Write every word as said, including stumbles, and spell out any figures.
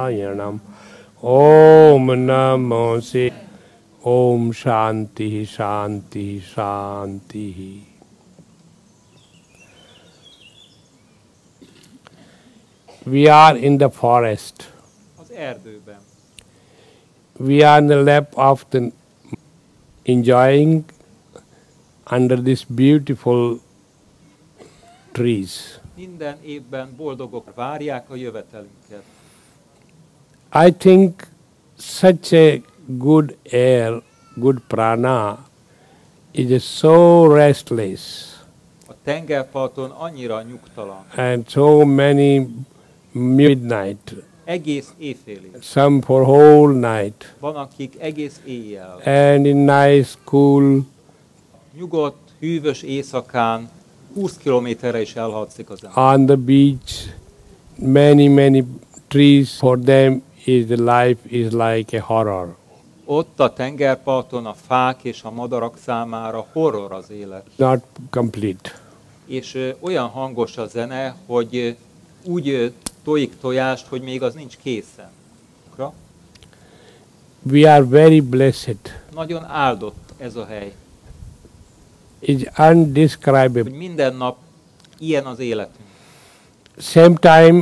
Narayanam. Om Namo Si. Om Shanti Shanti Shanti. We are in the forest. Az erdőben. We are in the lap of the enjoying under these beautiful trees. Minden évben boldogok várják a jövetelünket. I think such a good air, good prana is so restless. A tengerparton annyira nyugtalan. And so many midnight, Egész éjfélig. some for whole night. Van, akik egész éjjel. And in nice, cool, Nyugodt, hűvös éjszakán húsz kilométerre is elhadszik az ember. on the beach, many, many trees, for them is the life is like a horror. Ott a tengerparton a fák és a madarak számára horror az élet. Not complete. És ö, olyan hangos a zene, hogy ö, úgy ö, tojik tojást, hogy még az nincs készen. We are very blessed. Nagyon áldott ez a hely. It's undescribable. Hogy minden nap ilyen az életünk. Same time